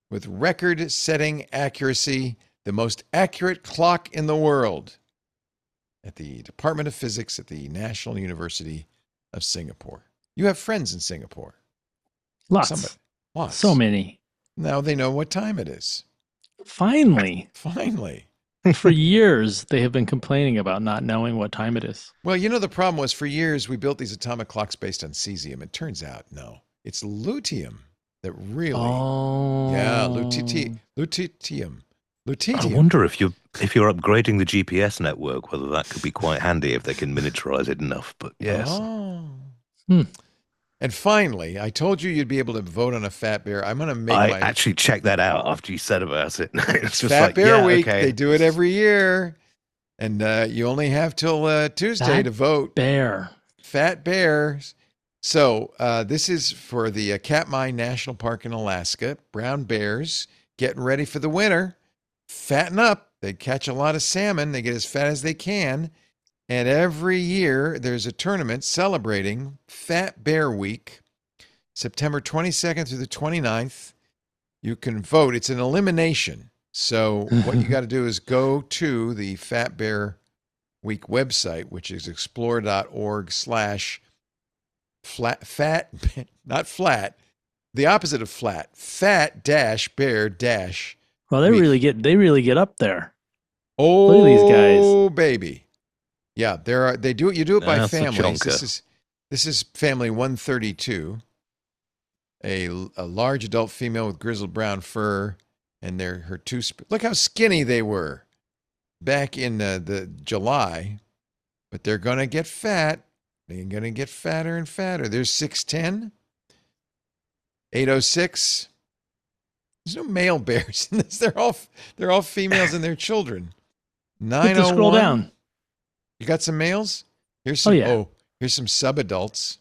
with record-setting accuracy, the most accurate clock in the world at the Department of Physics at the National University of Singapore. You have friends in Singapore. Somebody. Lots. Lots. So many. Now they know what time it is. Finally. Finally. For years, they have been complaining about not knowing what time it is. Well, you know, the problem was for years we built these atomic clocks based on cesium. It turns out, no, it's lutetium that really, yeah, lutetium. I wonder if you're upgrading the GPS network, whether that could be quite handy if they can miniaturize it enough. But yes. Oh. And finally, I told you you'd be able to vote on a Fat Bear. I'm going to make I actually checked that out after you said about it. It's just Fat like, Bear yeah, Week. okay. They do it every year. And you only have till Tuesday to vote. Fat Bears. So this is for the Katmai National Park in Alaska. Brown bears getting ready for the winter. Fatten up. They catch a lot of salmon. They get as fat as they can. And every year there's a tournament celebrating Fat Bear Week, September 22nd through the 29th. You can vote. It's an elimination. So what you got to do is go to the Fat Bear Week website, which is explore.org/fat, not flat, the opposite of flat, fat-bear- Well, they week. really get up there. Oh, look at these guys. Oh, baby. Yeah, you do it by That's families. This is family 132, a large adult female with grizzled brown fur, and her two. Look how skinny they were back in the July, but they're gonna get fat. They're gonna get fatter and fatter. There's 610, 806. There's no male bears in this. They're all females and their children. 901. Scroll down. You got some males? Here's some. Here's some subadults.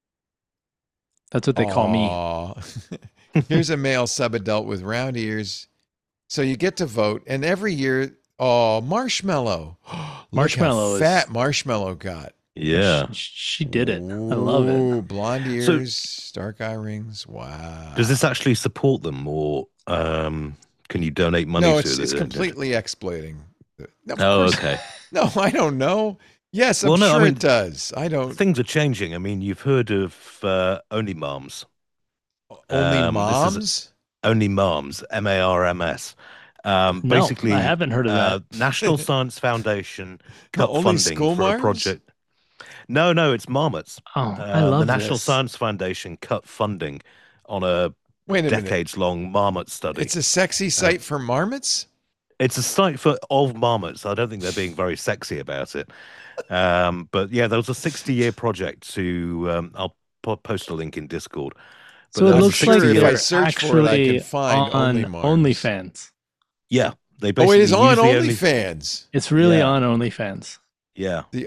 That's what they call me. Here's a male subadult with round ears. So you get to vote, and every year, Marshmallow. Marshmallow, fat Marshmallow got. Yeah, she did it. I love it. Blonde ears, dark eye rings. Wow. Does this actually support them, or can you donate money to it? No, it's completely exploiting. Okay. No, I don't know. Yes, I'm sure it does. I don't. Things are changing. I mean, you've heard of Only Moms. Only Moms? Only Moms, MARMS. Basically, I haven't heard of that. National Science Foundation cut funding for marms? a project. No, it's marmots. I love the National this. Science Foundation cut funding on a decades-long marmot study. It's a sexy site for marmots? It's a site of marmots. I don't think they're being very sexy about it. But yeah, there was a 60-year project to. I'll post a link in Discord. But So it looks like if I they're search for it, I can find on OnlyFans. Yeah, they basically. Oh, it is on OnlyFans. It's really on OnlyFans. Yeah. The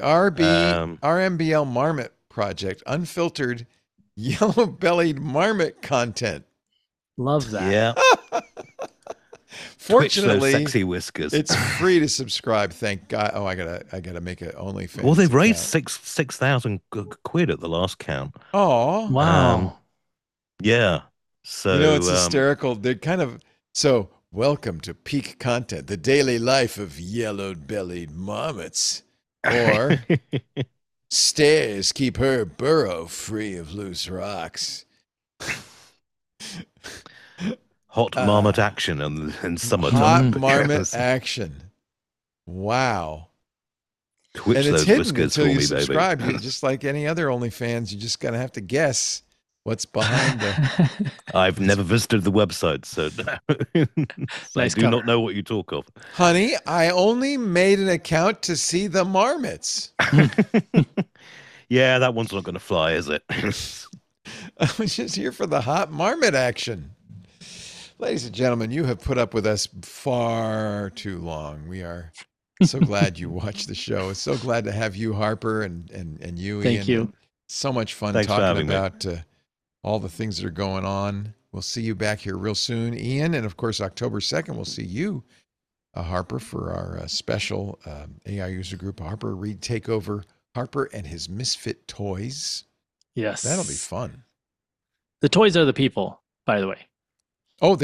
RMBL Marmot Project, unfiltered, yellow-bellied marmot content. Love that. Yeah. Fortunately, those sexy whiskers. It's free to subscribe. Thank God. Oh, I gotta make an OnlyFans. Well, they've raised 6,000 quid at the last count. Oh, wow. Yeah. So it's hysterical. They're kind of welcome to peak content, the daily life of yellow-bellied marmots, or stairs keep her burrow free of loose rocks. Hot marmot action in summertime. Hot marmot action. Wow. Twitch and it's those hidden whiskers until for you me, subscribe. baby. You're just like any other OnlyFans. You just gonna have to guess what's behind the. I've never visited the website, so I do not know what you talk of. Honey, I only made an account to see the marmots. Yeah, that one's not going to fly, is it? I was just here for the hot marmot action. Ladies and gentlemen, you have put up with us far too long. We are so glad you watched the show. So glad to have you, Harper, and you, Ian. Thank you. So much fun Thanks talking about all the things that are going on. We'll see you back here real soon, Ian. And of course, October 2nd, we'll see you, Harper, for our special AI user group, Harper Reed Takeover, Harper and his Misfit Toys. Yes. That'll be fun. The toys are the people, by the way. Oh,